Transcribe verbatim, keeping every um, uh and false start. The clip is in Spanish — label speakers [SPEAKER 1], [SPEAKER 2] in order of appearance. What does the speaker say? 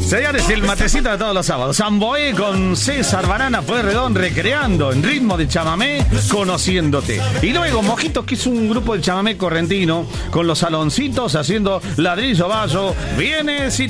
[SPEAKER 1] Señores, el matecito de todos los sábados. Samboé con César Banana Pueyrredón recreando en ritmo de chamamé, conociéndote. Y luego Mojitos, que es un grupo de chamamé correntino, con los saloncitos haciendo ladrillo, vaso. Vienes y